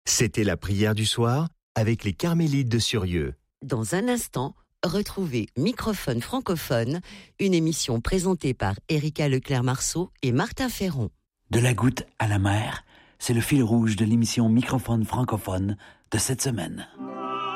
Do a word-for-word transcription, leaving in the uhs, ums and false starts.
C'était la prière du soir avec les Carmélites de Surieux. Dans un instant, retrouvez Microphone francophone, une émission présentée par Erika Leclerc-Marceau et Martin Ferron. De la goutte à la mer, c'est le fil rouge de l'émission Microphone francophone de cette semaine.